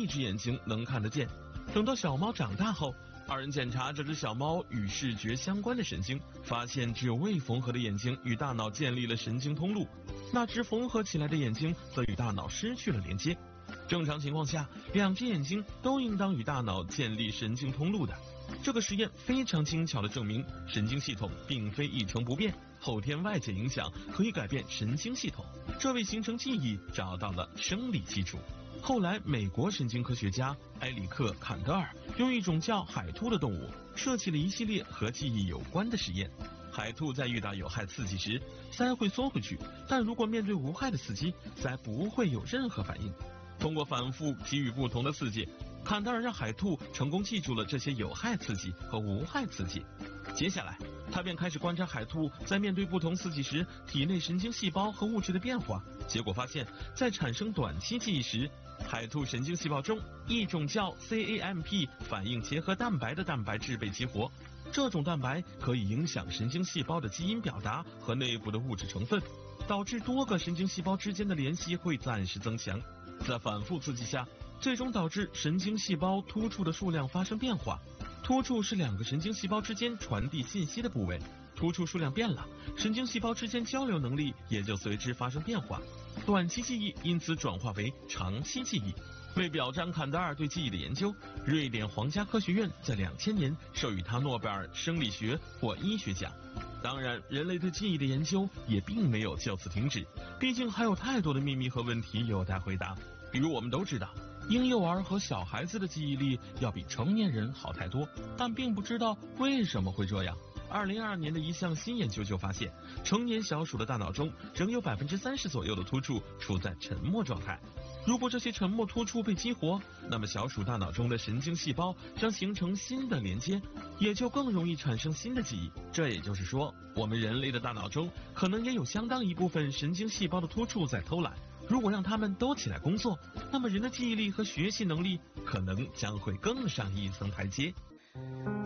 一只眼睛能看得见。等到小猫长大后，二人检查这只小猫与视觉相关的神经，发现只有未缝合的眼睛与大脑建立了神经通路，那只缝合起来的眼睛则与大脑失去了连接。正常情况下，两只眼睛都应当与大脑建立神经通路的。这个实验非常精巧地证明，神经系统并非一成不变，后天外界影响可以改变神经系统，这为形成记忆找到了生理基础。后来，美国神经科学家埃里克·坎德尔用一种叫海兔的动物设计了一系列和记忆有关的实验。海兔在遇到有害刺激时，鳃会缩回去，但如果面对无害的刺激，鳃不会有任何反应。通过反复给予不同的刺激，坎德尔让海兔成功记住了这些有害刺激和无害刺激。接下来，他便开始观察海兔在面对不同刺激时体内神经细胞和物质的变化。结果发现，在产生短期记忆时，海兔神经细胞中一种叫 CAMP 反应结合蛋白的蛋白质被激活，这种蛋白可以影响神经细胞的基因表达和内部的物质成分，导致多个神经细胞之间的联系会暂时增强。在反复刺激下，最终导致神经细胞突触的数量发生变化。突触是两个神经细胞之间传递信息的部位，突触数量变了，神经细胞之间交流能力也就随之发生变化，短期记忆因此转化为长期记忆。为表彰坎德尔对记忆的研究，瑞典皇家科学院在2000年授予他诺贝尔生理学或医学奖。当然，人类对记忆的研究也并没有就此停止，毕竟还有太多的秘密和问题有待回答。比如我们都知道，婴幼儿和小孩子的记忆力要比成年人好太多，但并不知道为什么会这样。2022年的一项新研究就发现，成年小鼠的大脑中仍有30%左右的突触处在沉默状态。如果这些沉默突触被激活，那么小鼠大脑中的神经细胞将形成新的连接，也就更容易产生新的记忆。这也就是说，我们人类的大脑中可能也有相当一部分神经细胞的突触在偷懒。如果让它们都起来工作，那么人的记忆力和学习能力可能将会更上一层台阶。